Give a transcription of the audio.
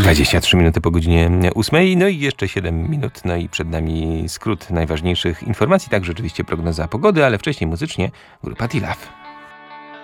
23 minuty po godzinie 8, no i jeszcze 7 minut, no i przed nami skrót najważniejszych informacji, także oczywiście prognoza pogody, ale wcześniej muzycznie grupa T-Love.